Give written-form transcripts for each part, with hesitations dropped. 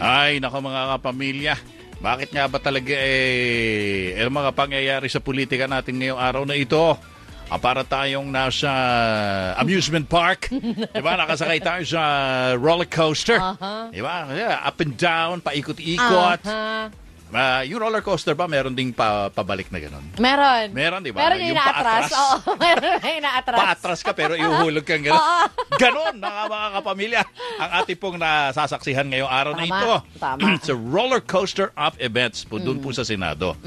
Ay, nako mga kapamilya. Bakit nga ba talaga mga pangyayari sa politika natin ngayong araw na ito? Para tayong nasa amusement park. Diba? Nakasakay tayo sa roller coaster. Diba? Up and down, paikot-ikot. Yung roller coaster ba, meron ding pabalik na gano'n? Meron. Meron, di ba? Meron yung inaatras. Oo, meron yung inaatras. Paatras ka pero ihuhulog kang gano'n. Ganon, mga kapamilya. Ang ating pong nasasaksihan ngayong araw na ito. Tama. Sa roller coaster of events po, doon po sa Senado.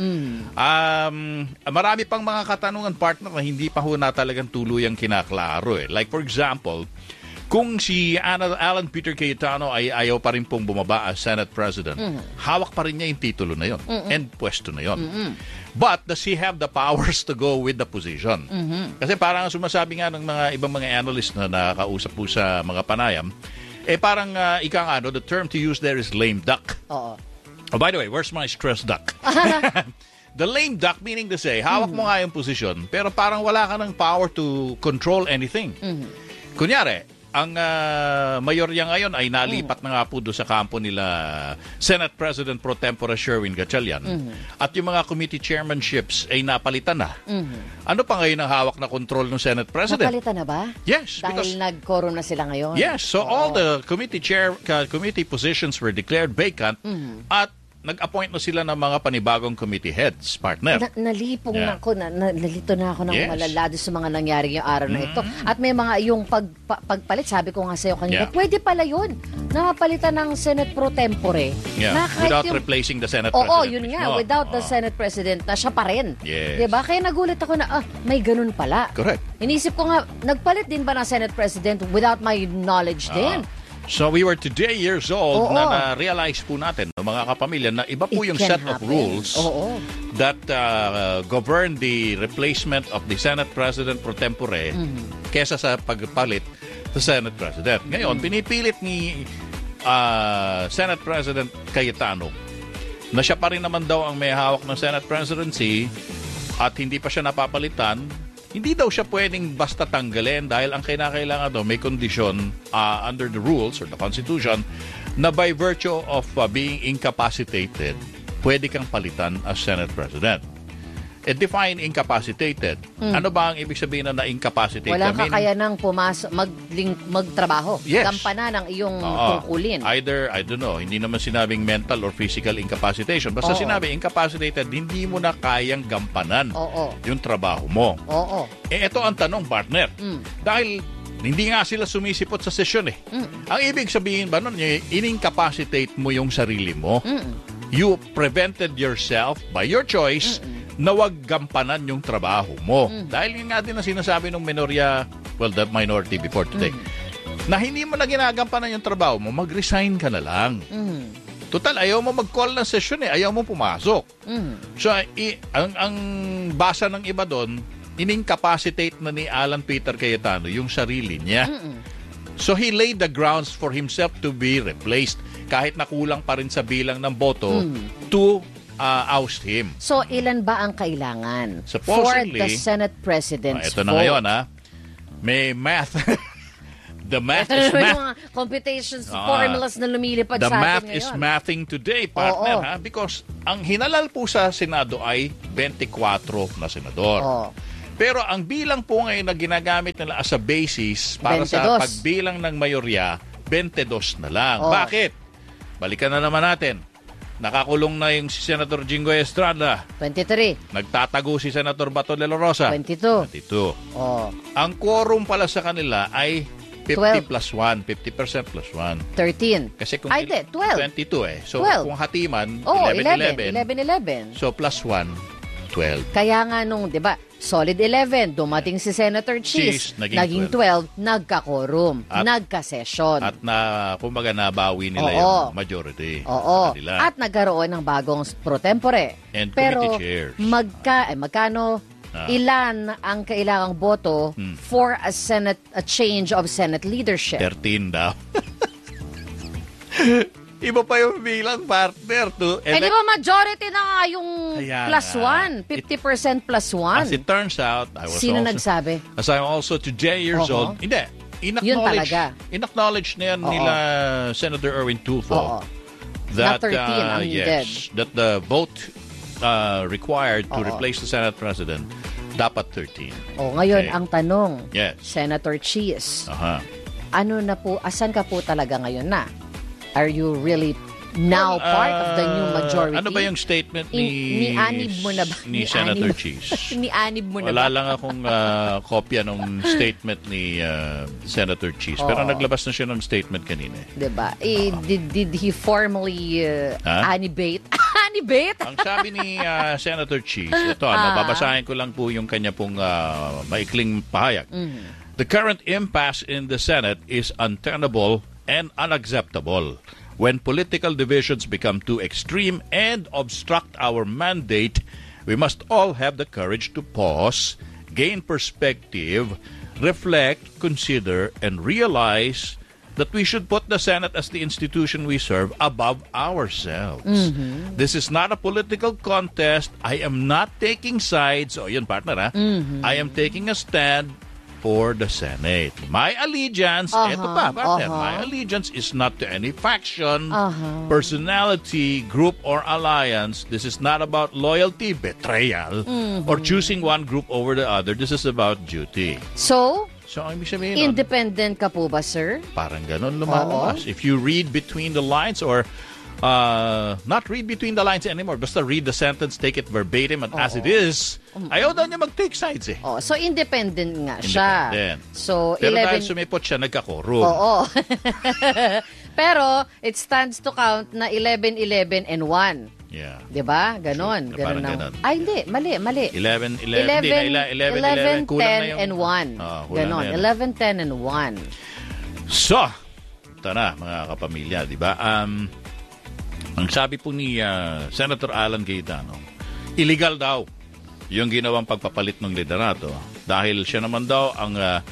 Marami pang mga katanungan, partner, na hindi pa ho na talagang tuluyang kinaklaro. Like for example, kung si Alan Peter Cayetano ay ayaw pa rin pong bumaba as Senate President, hawak pa rin niya yung titulo na yon and pwesto na yon. But does he have the powers to go with the position? Kasi parang sumasabi nga ng mga ibang mga analyst na nakakausap po sa mga panayam, parang the term to use there is lame duck. Oo. Oh, by the way, where's my stress duck? The lame duck meaning to say, hawak mo nga yung posisyon, pero parang wala ka ng power to control anything. Kunyari, ang mayorya ngayon ay nalipat na nga po doon sa kampo nila Senate President Pro Tempore Sherwin Gatchalian. At yung mga committee chairmanships ay napalitan na. Ano pa ngayon ang hawak na control ng Senate President? Napalitan na ba? Yes. Dahil nag-quorum na sila ngayon? Yes. So all the committee positions were declared vacant at nag-appoint na sila ng mga panibagong committee heads, partner. Nalipong na ako, nalito na ako ng malalado sa mga nangyari yung araw na ito. At may mga yung pagpalit, sabi ko nga sa'yo kanina, pwede pala yun. Napalitan ng Senate Pro Tempore. Without replacing the Senate President. Oo, yun nga. Without the Senate President, na siya pa rin. Yes. Diba? Kaya nagulat ako na, may ganun pala. Correct. Inisip ko nga, nagpalit din ba ng Senate President without my knowledge din? So we were today years old na na-realize po natin, mga kapamilya, na iba po yung set of rules that govern the replacement of the Senate President Pro Tempore kesa sa pagpalit sa Senate President. Ngayon, pinipilit ni Senate President Cayetano na siya pa rin naman daw ang may hawak ng Senate Presidency at hindi pa siya napapalitan. Hindi daw siya pwedeng basta tanggalin dahil ang kinakailangan daw may kondisyon under the rules or the Constitution na by virtue of being incapacitated, pwede kang palitan as Senate President. Define incapacitated. Ano ba ang ibig sabihin na incapacitated? Walang kakayanang magtrabaho. Yes. Gampanan ng iyong tungkulin. Either, I don't know, hindi naman sinabing mental or physical incapacitation. Basta sinabi incapacitated, hindi mo na kayang gampanan yung trabaho mo. Ito ang tanong, partner. Dahil hindi nga sila sumisipot sa sesyon Ang ibig sabihin ba nun, in-incapacitate mo yung sarili mo. You prevented yourself by your choice na wag gampanan yung trabaho mo. Dahil yun nga din ang sinasabi ng minorya, the minority before today, na hindi mo na ginagampanan yung trabaho mo, mag-resign ka na lang. Total, ayaw mo mag-call ng session ayaw mo pumasok. So, ang basa ng iba doon, in-incapacitate na ni Alan Peter Cayetano yung sarili niya. So, he laid the grounds for himself to be replaced kahit nakulang pa rin sa bilang ng boto to oust him. So, ilan ba ang kailangan supposedly, for the Senate President's ito na ngayon, may math. The math is math. Computations, formulas na lumilipad sa atin ngayon. The math is mathing today, partner. Because ang hinalal po sa Senado ay 24 na senador. Pero ang bilang po ngayon na ginagamit nila as a basis para 22. Sa pagbilang ng mayorya, 22 na lang. Bakit? Balikan na naman natin. Nakakulong na yung si Senator Jinggoy Estrada. 23. Nagtatago si Senator Bato de la Rosa. 22. Ang quorum pala sa kanila ay 50 12. plus 1. 50% plus 1. 13. Kasi kung 12. 22 So 12. Kung hatiman, 11. So plus 1, 12. Kaya nga nung, di ba, solid 11, dumating si Senator Cheese, naging 12, nagka-quorum, nagka-session. At kumbaga nabawi nila yung majority. At nagkaroon ng bagong pro tempore. And pero committee chairs. Magkano, ilan ang kailangang boto for a change of Senate leadership? 13 daw. Iba pa yung bilang, partner. Di ba majority na nga yung plus 1? 50% plus 1? As it turns out, Sino nagsabi? As I'm also today years old, in-acknowledge na yan nila Senator Erwin Tulfo That, 13 ang needed. Yes, that the vote required to replace the Senate President dapat 13. Ngayon ang tanong, yes. Senator Cheese, ano na po, asan ka po talaga ngayon na? Are you really now part of the new majority? Ano ba yung statement ni-anib mo na ba? Ni Senator Cheese? Ni-anib mo na ba? Wala lang akong kopya ng statement ni Senator Cheese. Pero naglabas na siya ng statement kanina. Diba? Did he formally anibate? Anibate? Ang sabi ni Senator Cheese, ito, babasahin ko lang po yung kanya pong maikling pahayag. The current impasse in the Senate is untenable and unacceptable. When political divisions become too extreme and obstruct our mandate, we must all have the courage to pause, gain perspective, reflect, consider, and realize that we should put the Senate as the institution we serve above ourselves. This is not a political contest. I am not taking sides. O yun, partner, I am taking a stand for the Senate. My allegiance, eto pa, partner, my allegiance is not to any faction, personality, group, or alliance. This is not about loyalty, betrayal, or choosing one group over the other. This is about duty. So ang ibig sabihin independent ka po ba, sir? Parang ganun lumalabas. If you read between the lines or not read between the lines anymore, basta read the sentence, take it verbatim and as it is, ayaw daw niya mag-take sides eh. So independent nga siya. Independent. So, pero dahil sumipot siya, nagkakorum. Oo. Pero it stands to count na 11, 11, and 1. Yeah. Diba? Ganon. Ganon na. Ay, hindi. Mali. 11, 10, 10, and 1. Ganon. 11, 10, and 1. So, ito na, mga kapamilya, diba? Ang sabi po ni Senator Alan Cayetano, illegal daw yung ginawang pagpapalit ng liderato dahil siya naman daw ang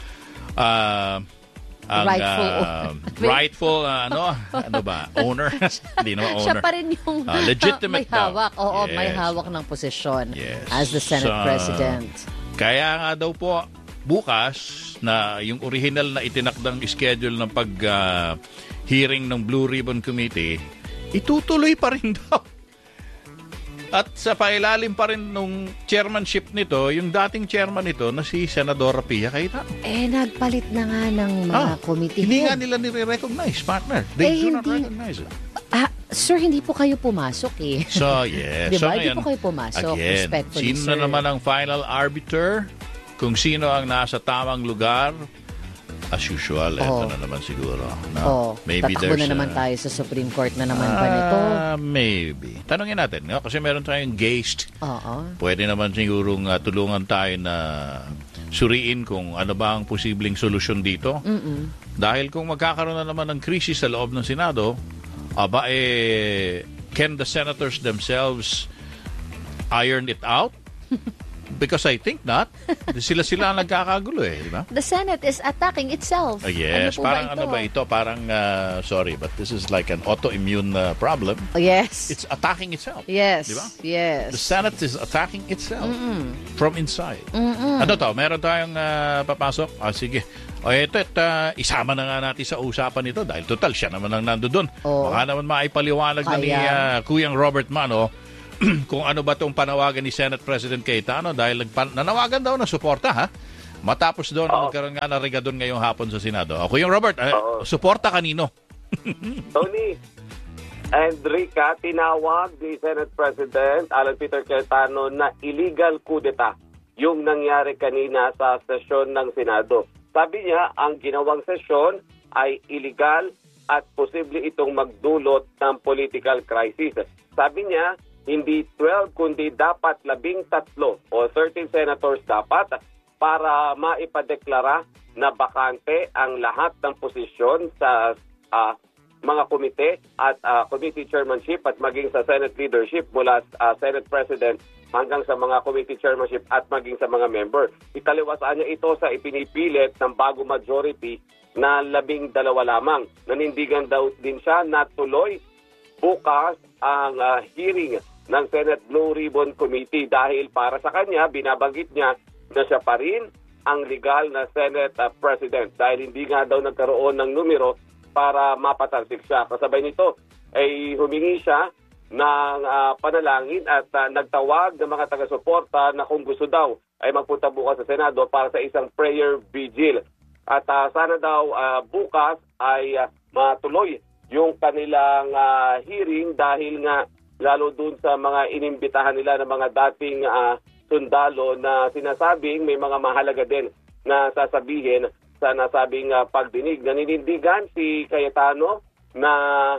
rightful owner. Hindi naman owner. Siya pa rin yung legitimate may hawak. daw. Oo, yes. may hawak ng posisyon as the Senate President. Kaya nga daw po bukas na yung original na itinakdang schedule ng hearing ng Blue Ribbon Committee, itutuloy pa rin daw. At sa pailalim pa rin nung chairmanship nito, yung dating chairman nito na si Senadora Pia Cayetano. Nagpalit na nga ng mga committee. Hindi nga nila nire-recognize, partner. They do not recognize it. Sir, hindi po kayo pumasok eh. So, yes. Diba? So, hindi po kayo pumasok. Again, respectfully, sino sir. na naman ang final arbiter? Kung sino ang nasa tamang lugar? As usual, ito na naman siguro. No? Maybe tatakbo na naman tayo sa Supreme Court na naman ba nito? Maybe. Tanungin natin, no? Kasi meron tayong guest. Pwede naman siguro tulungan tayo na suriin kung ano ba ang posibleng solusyon dito. Dahil kung magkakaroon na naman ng krisis sa loob ng Senado, can the senators themselves iron it out? Because I think not. Sila ang nagkakagulo eh, di ba? The Senate is attacking itself. Yes, ano ba ito? Parang, sorry, but this is like an autoimmune problem. Yes. It's attacking itself. Yes. Di ba? Yes. The Senate is attacking itself from inside. Ano to? Meron tayong papasok? Sige. Ito, isama na nga natin sa usapan nito dahil total, siya naman ang nandoon. Baka naman maipaliwanag na ni Kuyang Robert Mano kung ano ba itong panawagan ni Senate President Cayetano dahil nanawagan daw na suporta matapos doon magkaroon nga ng regadon ngayong hapon sa Senado. Ako yung Robert, suporta kanino? Tony, Enrica, tinawag ni Senate President Alan Peter Cayetano na illegal coup d'etat yung nangyari kanina sa sesyon ng Senado. Sabi niya, ang ginawang sesyon ay illegal at posible itong magdulot ng political crisis. Sabi niya, hindi 12 kundi dapat 13 o 13 senators dapat para maipadeklara na bakante ang lahat ng posisyon sa mga komite at committee chairmanship at maging sa Senate leadership mula Senate President hanggang sa mga committee chairmanship at maging sa mga member. Ikaliwasaan niya ito sa ipinipilit ng bago majority na 12 lamang. Nanindigan daw din siya na tuloy bukas ang hearing ng Senate Blue Ribbon Committee dahil para sa kanya, binabanggit niya na siya pa rin ang legal na Senate President dahil hindi nga daw nagkaroon ng numero para mapatalsik siya. Kasabay nito ay humingi siya ng panalangin at nagtawag ng mga taga-suporta na kung gusto daw ay magpunta bukas sa Senado para sa isang prayer vigil. At sana daw bukas ay matuloy yung kanilang hearing dahil nga lalo dun sa mga inimbitahan nila ng mga dating sundalo na sinasabing may mga mahalaga din na sasabihin sa nasabing pagdinig. Naninindigan si Cayetano na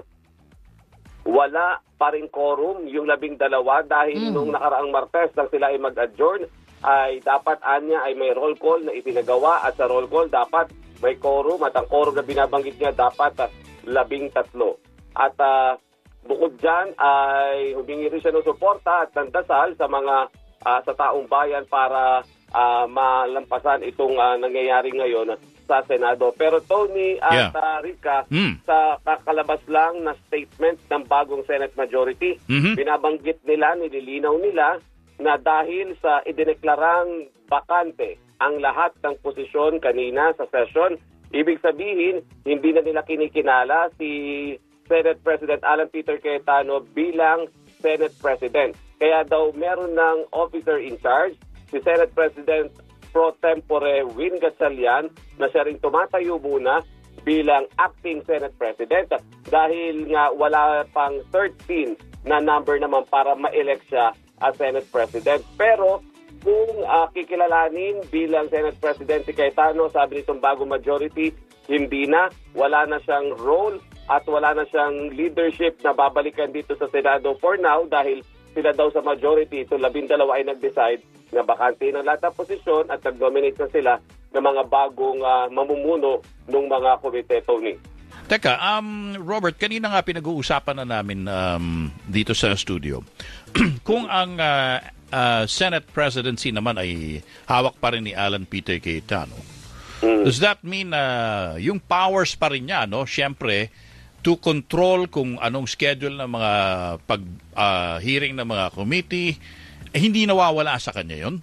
wala pa rin quorum yung 12 dahil nung nakaraang Martes nang sila ay mag-adjourn ay dapat anya ay may roll call na ipinagawa at sa roll call dapat may quorum at ang quorum na binabanggit niya dapat 13. At bukod dyan ay humingi rin siya ng suporta at ng dasal sa mga sa taong bayan para malampasan itong nangyayari ngayon sa Senado. Pero Tony at Rica, sa kakalabas lang na statement ng bagong Senate Majority, binabanggit nila, nililinaw nila na dahil sa idineklarang bakante ang lahat ng posisyon kanina sa session, ibig sabihin, hindi na nila kinikinala si Senate President Alan Peter Cayetano bilang Senate President. Kaya daw meron ng officer in charge, si Senate President pro tempore Win Gatchalian, na siya rin tumatayo muna bilang acting Senate President dahil nga wala pang 13 na number naman para ma-elect siya as Senate President. Pero kung kikilalanin bilang Senate President si Cayetano, sabi nitong bagong majority, hindi na, wala na siyang role at wala na siyang leadership na babalikan dito sa Senado for now dahil sila daw sa majority, ito 12 ay nag-decide na bakante ng lahat ng posisyon at nag-dominate na sila ng mga bagong mamumuno ng mga komite, Tony. Teka, Robert, kanina nga pinag-uusapan na namin dito sa studio. Kung ang Senate presidency naman ay hawak pa rin ni Alan Peter Cayetano, does that mean yung powers pa rin niya, no? Siyempre, to control kung anong schedule ng mga hearing ng mga committee, hindi nawawala sa kanya yun?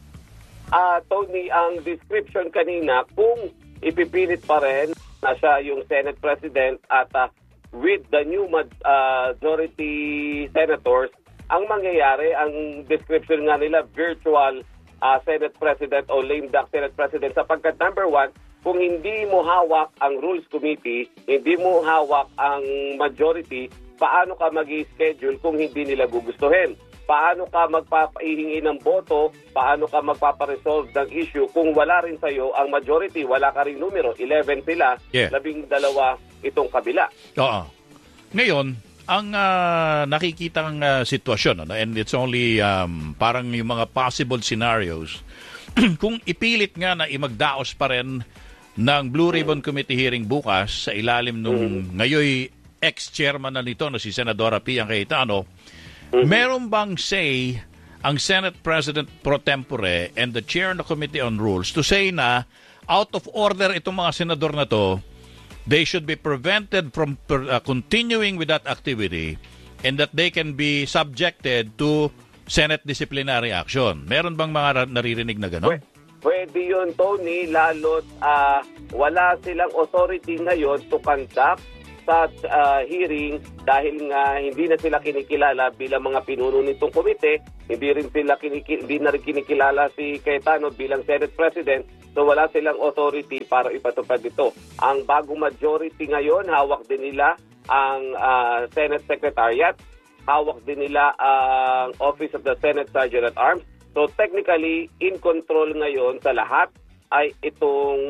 Tony, ang description kanina, kung ipipilit pa rin na siya yung Senate President at with the new majority senators, ang mangyayari, ang description nga nila, virtual Senate President o lame duck Senate President sapagkat number one, kung hindi mo hawak ang Rules Committee, hindi mo hawak ang majority, paano ka mag-i-schedule kung hindi nila gugustuhin? Paano ka magpapaihingi ng boto? Paano ka magpaparesolve ng issue kung wala rin sa'yo ang majority? Wala ka rin numero. 11 sila, 12 itong kabila. Oo. Ngayon, ang nakikitang sitwasyon, and it's only parang yung mga possible scenarios, kung ipilit nga na imagdaos pa rin ng Blue Ribbon Committee hearing bukas sa ilalim nung ngayoy ex-chairman na nito na si Senadora Pia Cayetano, meron bang say ang Senate President pro tempore and the chair of the Committee on Rules to say na out of order itong mga senador na to, they should be prevented from continuing with that activity and that they can be subjected to Senate disciplinary action? Meron bang mga naririnig na gano'n? Pwede yun, Tony, lalo't wala silang authority ngayon to conduct such hearing dahil nga hindi na sila kinikilala bilang mga pinuno nitong komite, hindi na rin kinikilala si Cayetano bilang Senate President, so wala silang authority para ipatupad ito. Ang bagong majority ngayon, hawak din nila ang Senate Secretariat, hawak din nila ang Office of the Senate Sergeant at Arms. So technically, in control ngayon sa lahat ay itong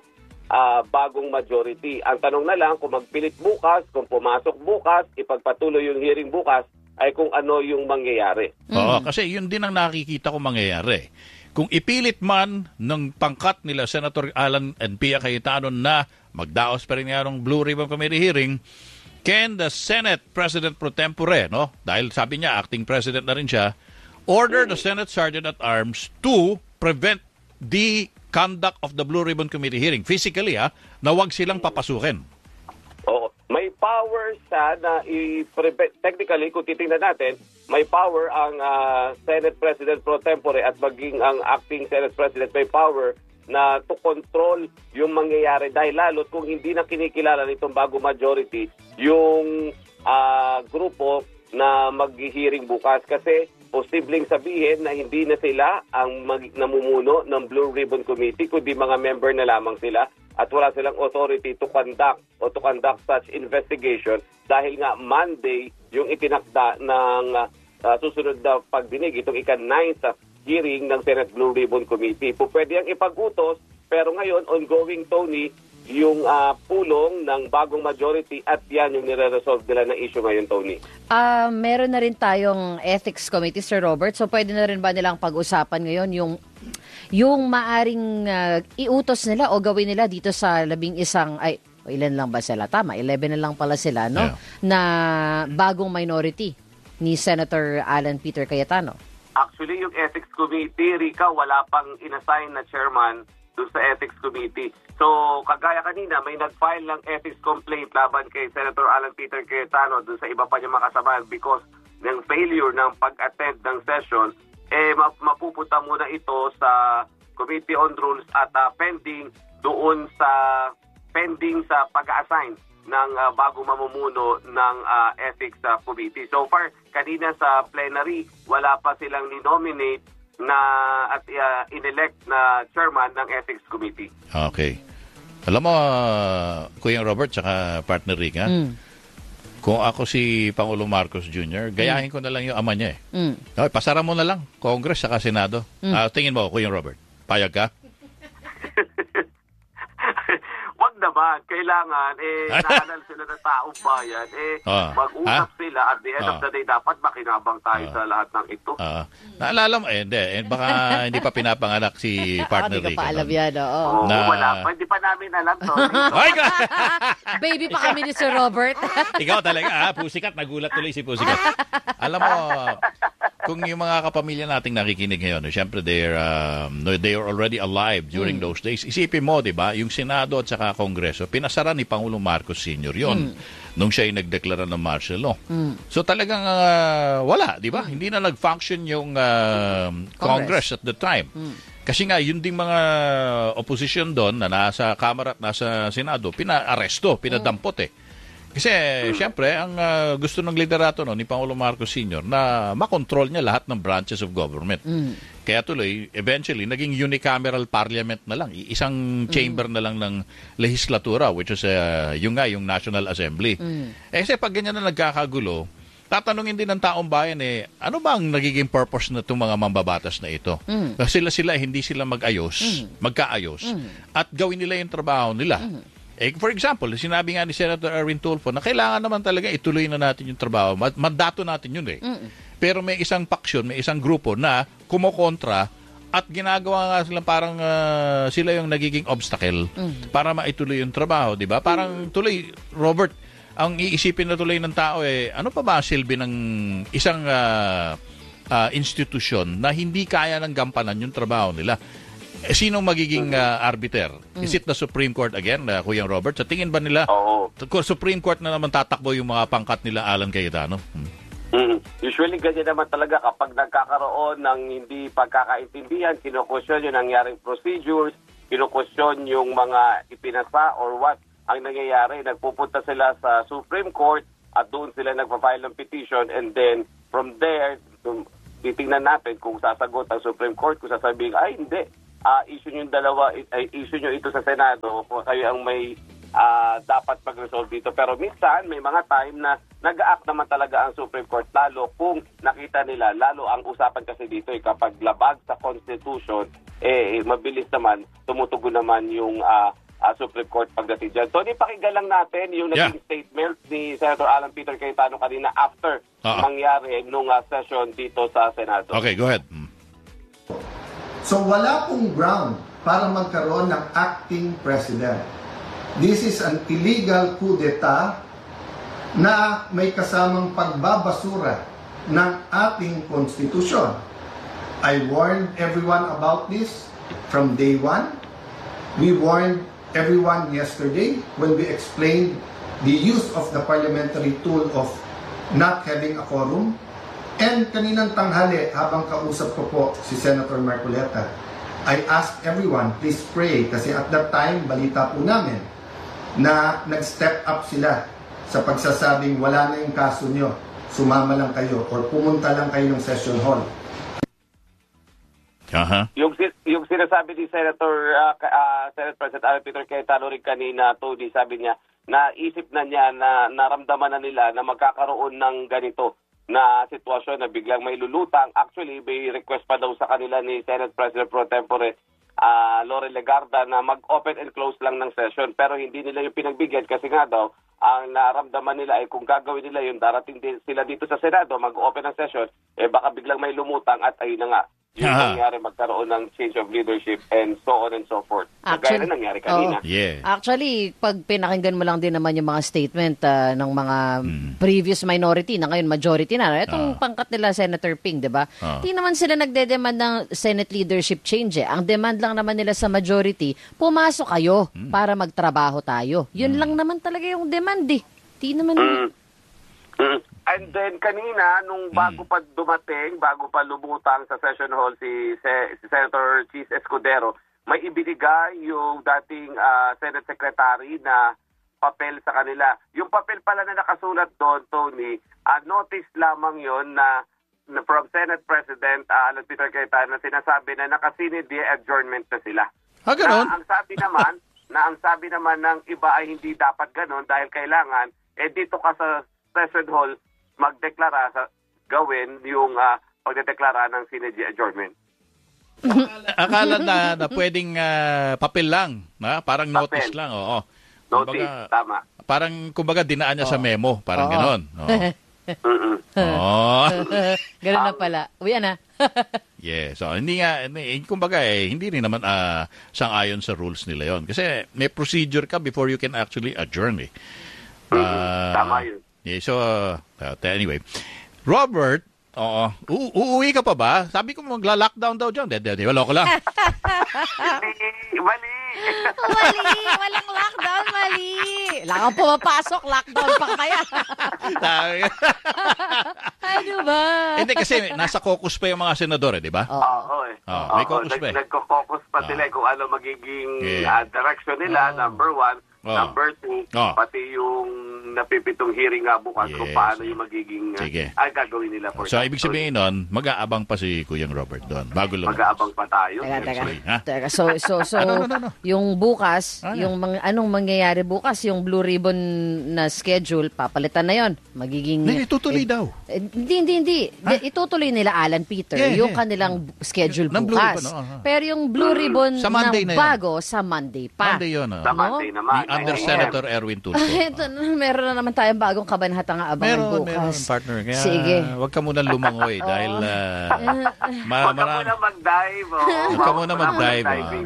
bagong majority. Ang tanong na lang, kung magpilit bukas, kung pumasok bukas, ipagpatuloy yung hearing bukas, ay kung ano yung mangyayari. Oo, kasi yun din ang nakikita ko mangyayari. Kung ipilit man ng pangkat nila Senator Alan and Pia Cayetano na magdaos pa rin nga ng Blue Ribbon Committee hearing, can the Senate President pro tempore, no? Dahil sabi niya, acting president na rin siya, order the Senate Sergeant at Arms to prevent the conduct of the Blue Ribbon Committee hearing. Physically, na wag silang papasukin. Oo. May power siya na i-prevent. Technically, kung titingnan natin, may power ang Senate President pro tempore at maging ang acting Senate President may power na to control yung mangyayari dahil lalo kung hindi na kinikilala nitong bago majority yung grupo na mag-hearing bukas kasi posibleng sabihin na hindi na sila ang namumuno ng Blue Ribbon Committee kundi mga member na lamang sila at wala silang authority to conduct such investigation dahil nga Monday yung itinakda ng susunod na pagdinig itong ika-9 sa hearing ng Senate Blue Ribbon Committee. Pwede ang ipag-utos pero ngayon ongoing, Tony, yung pulong ng bagong majority at yan yung nire-resolve nila ng issue ngayon, Tony. Meron na rin tayong ethics committee, Sir Robert. So pwede na rin ba nilang pag-usapan ngayon yung maaring iutos nila o gawin nila dito sa 11 ilan lang ba sila? Tama, 11 na lang pala sila, no? Yeah. Na bagong minority ni Senator Alan Peter Cayetano. Actually, yung Ethics Committee, Rika, wala pang inassign na chairman doon sa Ethics Committee. So, kagaya kanina, may nag-file ng ethics complaint laban kay Senator Alan Peter Cayetano doon sa iba pa niya makasamahan because ng failure ng pag-attend ng session, mapupunta muna ito sa Committee on Rules at pending sa pag-assign ng bago mamumuno ng Ethics Committee. So far, kanina sa plenary, wala pa silang ni-nominate at in-elect na chairman ng Ethics Committee. Okay. Alam mo, Kuya Robert tsaka partner Rica, kung ako si Pangulong Marcos Jr., gayahin ko na lang yung ama niya eh. Okay, pasara mo na lang, Congress saka Senado. Tingin mo, Kuya Robert, payag ka? Wag naman, kailangan naanal sila ng taong bayan, mag-usap sila at the end of the day dapat makinabang tayo sa lahat ng ito. Naalala mo, baka hindi pa pinapanganak si partner Rica. Hindi ka pa alam yan, wala pa, hindi pa namin alam to. Baby pa kami ni Sir Robert. Ikaw talaga, Pusikat, nagulat tuloy si Pusikat. Alam mo, kung yung mga kapamilya nating nakikinig ngayon, syempre they are already alive during those days. Isipin mo, di ba, yung Senado at saka Kongreso, pinasara ni Pangulong Marcos Sr. yon nung siya ay nagdeklara ng martial law. So talagang wala, di ba? Hindi na nag-function yung Congress at the time. Kasi nga, yun ding mga opposition doon na nasa Kamara at nasa Senado, pina-aresto, pinadampot Kasi, siyempre, ang gusto ng liderato ni Pangulong Marcos Sr. na makontrol niya lahat ng branches of government. Kaya tuloy, eventually, naging unicameral parliament na lang. Isang chamber na lang ng legislatura, which is yung National Assembly. Kasi pag ganyan na nagkakagulo, tatanungin din ng taong bayan ano ba ang nagiging purpose na itong mga mambabatas na ito? Sila hindi sila magkaayos, at gawin nila yung trabaho nila. For example, sinabi nga ni Senator Erwin Tulfo na kailangan naman talaga ituloy na natin yung trabaho. Mandato natin yun Pero may isang paksyon, may isang grupo na kumokontra at ginagawa nga sila parang sila yung nagiging obstacle para maituloy yung trabaho, di ba? Parang tuloy, Robert, ang iisipin na tuloy ng tao ano pa ba silbi ng isang institusyon na hindi kaya ng gampanan yung trabaho nila? Sinong magiging arbiter? Is it the Supreme Court again, Kuya Robert? Sa tingin ba nila, Supreme Court na naman tatakbo yung mga pangkat nila Alan Cayetano? Usually, ganyan naman talaga kapag nagkakaroon ng hindi pagkakaintindihan, kinukwestiyon yung nangyaring procedures, kinukwestiyon yung mga ipinasa or what ang nangyayari. Nagpupunta sila sa Supreme Court at doon sila nagpa-file ng petition, and then from there, titingnan natin kung sasagot ang Supreme Court, kung sasabihin, hindi. Issue nyo issue nyo ito sa Senado kung kayo ang may dapat mag-resolve dito. Pero minsan, may mga time na nag-a-act naman talaga ang Supreme Court, lalo kung nakita nila, lalo ang usapan kasi dito kapag labag sa Constitution, mabilis naman, tumutugon naman yung Supreme Court pagdating dyan. So, pakinggan lang natin yung naging statement ni Senator Alan Peter Cayetano kanina after mangyari nung session dito sa Senado. Okay, go ahead. So wala pong ground para magkaroon ng acting president. This is an illegal coup d'etat na may kasamang pagbabasura ng ating konstitusyon. I warned everyone about this from day one. We warned everyone yesterday when we explained the use of the parliamentary tool of not having a quorum. And kaninang tanghali, habang kausap ko po si Senator Marcoleta, I asked everyone, please pray. Kasi at that time, balita po namin na nag-step up sila sa pagsasabing wala na yung kaso nyo, sumama lang kayo or pumunta lang kayo ng session hall. Yung sinasabi ni Senate President Alan Peter Cayetano rin kanina, Tony, sabi niya, naisip na niya na naramdaman na nila na magkakaroon ng ganito na sitwasyon na biglang may lulutang. Actually, may request pa daw sa kanila ni Senate President Pro Tempore Laurel Legarda na mag-open and close lang ng session, pero hindi nila yung pinagbigyan kasi nga daw ang naramdaman nila ay kung gagawin nila yung darating din sila dito sa Senado, mag-open ng session, baka biglang may lumutang at ayun na nga. Yung nangyari, magkaroon ng change of leadership and so on and so forth. Gaya na nangyari kanina. Actually, pag pinakinggan mo lang din naman yung mga statement ng mga previous minority na ngayon majority na. Itong pangkat nila Senator Ping, di ba? Di naman sila nagde-demand ng Senate leadership change. Ang demand lang naman nila sa majority, pumasok kayo para magtrabaho tayo. Yun lang naman talaga yung demand Di naman... And then kanina, nung bago pa dumating, bago pa lumutang sa session hall si Senator Chis Escudero, may ibinigay yung dating Senate Secretary na papel sa kanila. Yung papel pala na nakasulat doon, Tony, notice lamang yon na from Senate President Alan Peter Cayetano na sinasabi na nakasinid the adjournment na sila. Ganon? Ang sabi naman ng iba ay hindi dapat ganon dahil kailangan dito ka sa session hall magdeklara gawin yung pagdedeklara ng Senate adjournment. Akala na pwedeng papel lang, parang notice lang. Oo. Notice, tama. Parang kumbaga dinaan niya sa memo, parang gano'n. Ganun na pala. Uwi na. So kumbaga hindi rin naman sang-ayon sa rules nila yon. Kasi may procedure ka before you can actually adjourn Tama yun. So, anyway. Robert, uuwi ka pa ba? Sabi ko magla-lockdown daw dyan. Wala ko lang. Mali. Walang lockdown, mali. Lang ang pumapasok, lockdown pa kaya. Ano ba? Hindi kasi nasa caucus pa yung mga senador, di ba? May caucus pa. Nagko-caucus pa sila kung ano magiging direction nila, number 1. Number 2, pati yung napipitong hearing nga bukas kung paano yung magiging gagawin nila. So, ibig sabihin nun, mag-aabang pa si Kuyang Robert doon bago lumabas. Mag-aabang pa tayo. Teka. So, yung bukas, anong mangyayari bukas, yung Blue Ribbon na schedule, papalitan na yon. Magiging... Itutuloy daw. Hindi. Itutuloy nila Alan Peter, yung kanilang schedule bukas. Pero yung Blue Ribbon ng bago, sa Monday pa. Monday yun. Sa Monday naman. Under Senator Erwin Tulfo. Meron na naman tayong bagong kabanatang abangan bukas. Meron, partner. Kaya sige. Huwag ka muna lumangoy dahil Huwag ka muna mag-dive. Huwag ka muna mag-dive.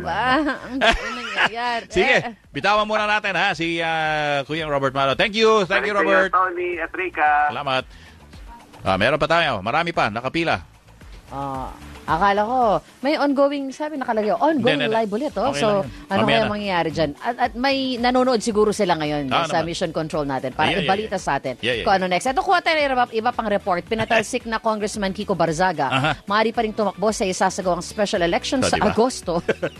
Sige, bitawan muna natin si Kuyang Robert Malo. Thank you, Robert. Tony at Rica. Salamat. Meron pa tayo. Marami pa. Nakapila. Akala ko, may ongoing, sabi nakalagay, ongoing live ulit. Okay so, ano kaya mangyayari dyan? At may nanonood siguro sila ngayon sa mission control natin para ibalita sa atin kung ano next. Ito, kuha tayo iba pang report. Pinatalsik na Congressman Kiko Barzaga. Maaari pa rin tumakbo sa isasagawang special election sa Agosto.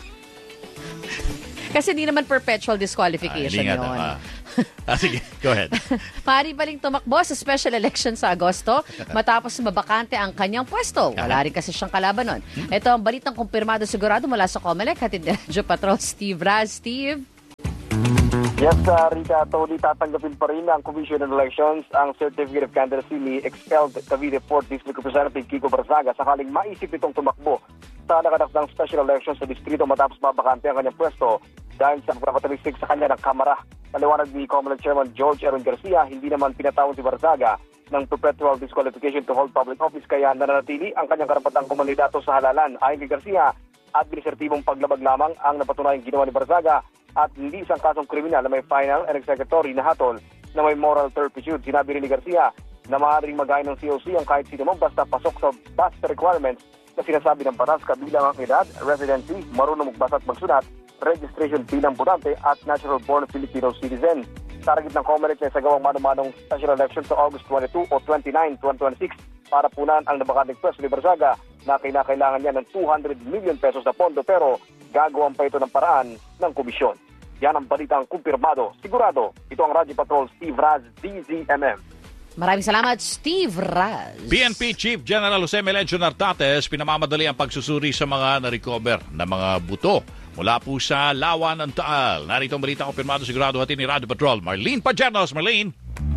Kasi di naman perpetual disqualification yun. Sige, go ahead. Maaari pa rin tumakbo sa special election sa Agosto matapos mabakante ang kanyang pwesto. Wala rin kasi siyang kalaban nun. Ito ang balitang kumpirmado sigurado mula sa COMELEC. Hatid ni Radyo Patrol Steve Raz. Steve? Yes, Rita, totally tatanggapin pa rin ang Commission on Elections ang Certificate of Candidacy ni expelled Cavite 4th District Representative Kiko Barzaga sakaling maisip itong tumakbo sa nakanakdang special elections sa distrito matapos mabakante ang kanyang pwesto dahil sa pagkakatalisik sa kanya ng Kamara. Paliwanag ni COMELEC Chairman George Aaron Garcia, hindi naman pinatawag si Barzaga ng perpetual disqualification to hold public office kaya nananatili ang kanyang karapatang kumandidato sa halalan. Ayon kay Garcia, administratibong paglabag lamang ang napatunayang ginawa ni Barzaga at hindi isang kasong kriminal na may final and executory na hatol na may moral turpitude. Sinabi rin ni Garcia na maaaring mag-ayon ng COC ang kahit sino basta pasok sa basta requirements na sinasabi ng batas kabilang ang edad, residency, marunong magbasa at magsulat, registration bilang botante at natural-born Filipino citizen. Target ng COMELEC na isagawang mano-manong special election sa August 22 o 29, 2026 para punan ang nabakanting pwesto ni Barzaga na kinakailangan niya ng 200 million pesos na pondo pero gagawan pa ito ng paraan ng komisyon. Yan ang balitang kumpirmado. Sigurado, ito ang Radyo Patrol, Steve Raz, DZMM. Maraming salamat, Steve Raz. PNP Chief General Jose Melencio Nartates pinamamadali ang pagsusuri sa mga na-recover na mga buto mula po sa Lawa ng Taal. Narito ang balitang kumpirmado sigurado hati ni Radio Patrol. Marlene Pajernos. Marlene.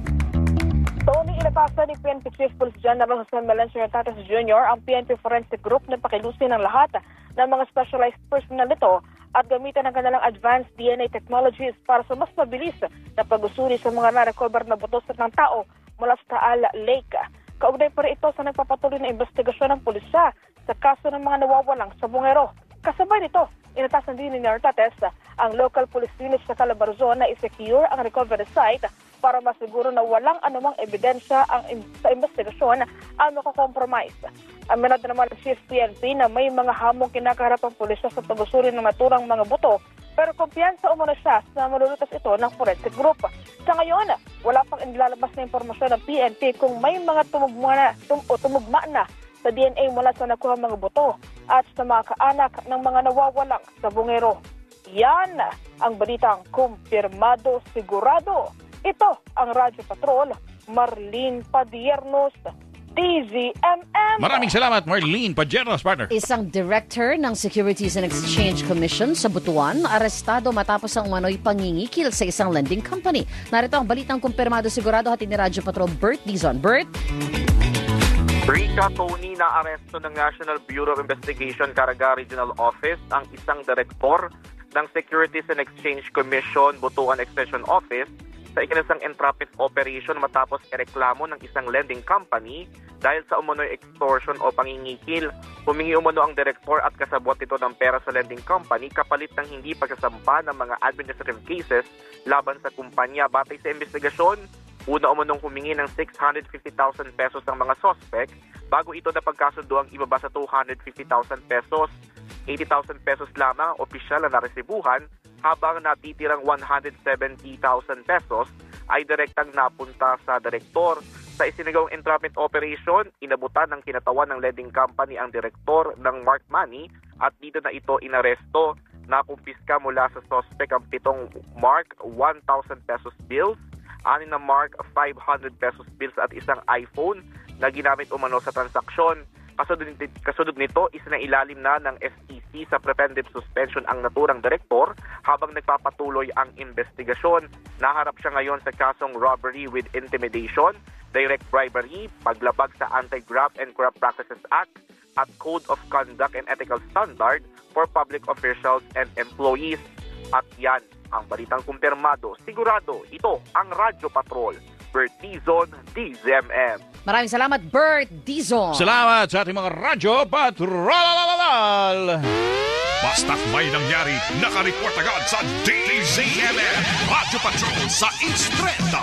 Tony, inatasan ni PNP Chief Police General Jose Melencio Nartates Jr. ang PNP Forensic Group na pakilusin ng lahat ng mga specialized personnel nito at gamitan ng kanilang advanced DNA technologies para sa mas mabilis na pag-usuri sa mga na-recover na buto ng tao mula sa Taal Lake. Kaugnay pa rin ito sa nagpapatuloy na investigasyon ng pulisya sa kaso ng mga nawawalang sabungero. Kasabay nito, inatasan din ni Nartates ang local police unit sa Calabarzon na i-secure ang recovery site para masiguro na walang anumang ebidensya sa investigasyon ang makakompromise. Aminad naman ang Chief PNP na may mga hamong kinakaharap ang pulisya sa pag-usuri ng naturang mga buto pero kumpiyansa umano siya na malulutas ito ng forensic group. Sa ngayon, wala pang inilalabas na impormasyon ng PNP kung may mga tumugma na sa DNA mula sa nakuha mga buto at sa mga kaanak ng mga nawawalang sabungero. Yan ang balitang kumpirmado sigurado. Ito ang Radyo Patrol, Marlene Padiernos, DZMM. Maraming salamat, Marlene Pajernos, partner. Isang director ng Securities and Exchange Commission sa Butuan, arestado matapos ang umano'y pangingikil sa isang lending company. Narito ang balitang kumpirmado sigurado hati ni Radyo Patrol, Bert Dizon. Bert? Rika Tony, na aresto ng National Bureau of Investigation Caraga Regional Office ang isang direktor ng Securities and Exchange Commission Butuan Extension Office sa ikinasang entrapment operation matapos ireklamo ng isang lending company dahil sa umano'y extortion o pangingikil. Humingi umano ang direktor at kasabwat ito ng pera sa lending company kapalit ng hindi pagsasampa ng mga administrative cases laban sa kumpanya. Batay sa investigasyon, una umanong humingi ng 650,000 pesos ang mga suspect bago ito napagkasundo ang ibaba sa 250,000 pesos. 80,000 pesos lamang opisyal na naresibuhan habang natitirang 170,000 pesos ay direktang napunta sa direktor. Sa isinagawang entrapment operation, inabutan ng kinatawan ng lending company ang direktor ng marked money at dito na ito inaresto. Nakumpiska mula sa suspect ang 7 mark 1,000 pesos bills, 6 na mark 500 pesos bills at isang iPhone na ginamit umano sa transaksyon. Kasunod nito, isinailalim na ng SEC sa preventive suspension ang naturang direktor habang nagpapatuloy ang investigasyon. Naharap siya ngayon sa kasong robbery with intimidation, direct bribery, paglabag sa Anti-Graft and Corrupt Practices Act at Code of Conduct and Ethical Standard for Public Officials and Employees. At yan ang balitang kumpirmado. Sigurado, ito ang Radyo Patrol. Bert Dizon, DZMM. Maraming salamat, Bert Dizon. Salamat sa ating mga Radyo Patrol. Basta't may nangyari, nakareport agad sa DZMM. Radyo Patrol sa Instreta.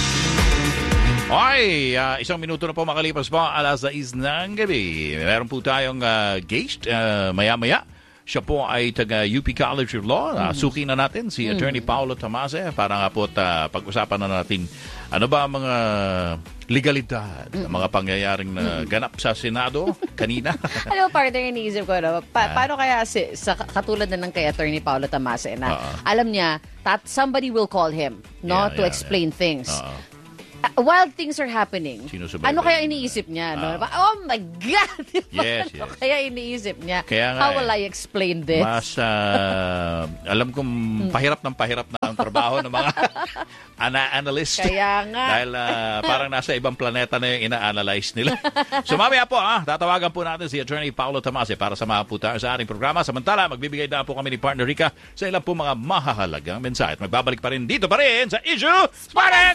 Okay, 1 minuto na po makalipas po, alas 6 ng gabi. Meron po tayong guest maya-maya. Siya po ay taga-UP College of Law. Suki na natin si Attorney Paulo Tamase para nga po pag-usapan na natin ano ba ang mga legalidad, mga pangyayaring ganap sa Senado kanina. Alam mo, partner, iniisip ko, paano kaya sa katulad na ng kay Attorney Paulo Tamase na alam niya that somebody will call him to explain things. While things are happening, ano kaya iniisip niya? No? Oh my God! Yes. Ano kaya iniisip niya? Kaya How will I explain this? Mas, alam kong pahirap na ang trabaho ng mga analyst. Kaya nga. Dahil parang nasa ibang planeta na yung ina-analyze nila. So mamaya po, tatawagan po natin si Attorney Paulo Tamase para samahan po tayo sa ating programa. Samantala, magbibigay na po kami ni Partner Rika sa ilang po mga mahahalagang mensahe. At magbabalik pa rin dito pa rin sa Issue Spotted!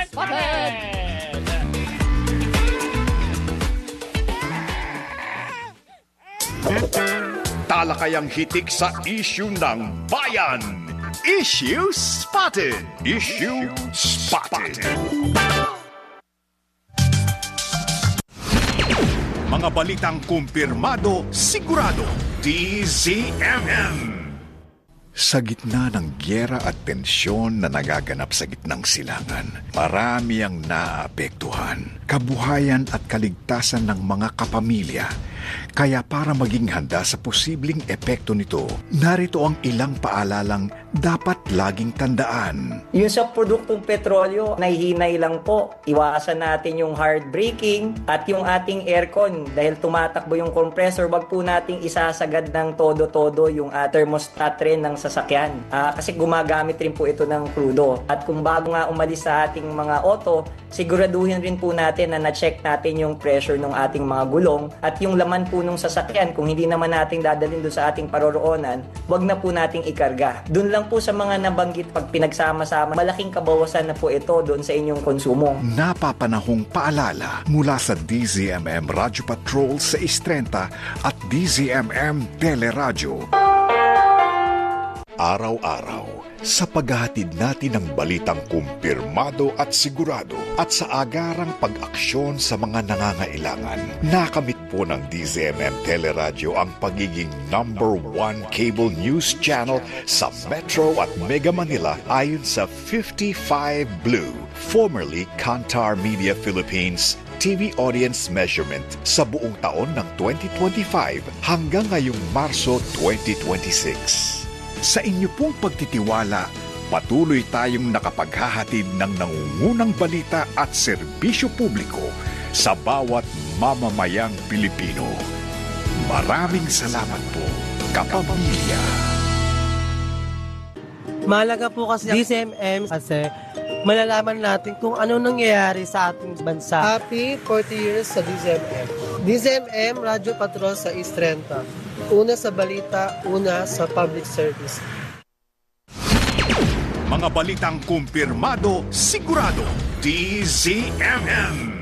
Talakayang hitik sa issue ng bayan. Issue Spotted. Issue Spotted. Mga balitang kumpirmado, sigurado. DZMM. Sa gitna ng gyera at tensyon na nagaganap sa gitnang silangan, marami ang naapektuhan. Kabuhayan at kaligtasan ng mga kapamilya Kaya para maging handa sa posibleng epekto nito, narito ang ilang paalalang dapat laging tandaan. Yung sa produktong petrolyo, nahihinay lang po. Iwasan natin yung hard braking at yung ating aircon. Dahil tumatakbo yung compressor, wag po nating isasagad ng todo-todo yung thermostat rin ng sasakyan. Kasi gumagamit rin po ito ng krudo. At kung bago nga umalis sa ating mga auto, siguraduhin rin po natin na na-check natin yung pressure ng ating mga gulong at yung laman po ng sasakyan. Kung hindi naman natin dadalhin doon sa ating paroroonan, wag na po nating ikarga. Doon lang po sa mga nabanggit, pag pinagsama-sama, malaking kabawasan na po ito doon sa inyong konsumo. Napapanahong paalala mula sa DZMM Radyo Patrol sa 630 at DZMM Teleradyo. Araw-araw, sa paghahatid natin ng balitang kumpirmado at sigurado at sa agarang pag-aksyon sa mga nangangailangan, nakamit po ng DZMM Teleradyo ang pagiging #1 cable news channel sa Metro at Mega Manila ayon sa 55 Blue, formerly Kantar Media Philippines TV audience measurement sa buong taon ng 2025 hanggang ngayong Marso 2026. Sa inyo pong pagtitiwala, patuloy tayong nakapaghahatid ng nangungunang balita at serbisyo publiko sa bawat mamamayang Pilipino. Maraming salamat po, kapamilya. Mahalaga po kasi DZMM kasi malalaman natin kung ano nangyayari sa ating bansa. Happy 40 years sa DZMM. DZMM, Radyo Patrol sa East 30. Una sa balita, una sa public service. Mga balitang kumpirmado, sigurado. DZMM.